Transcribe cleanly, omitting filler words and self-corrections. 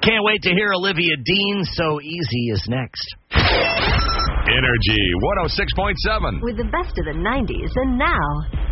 Can't wait to hear Olivia Dean. So Easy is next. Energy 106.7. With the best of the 90s and now.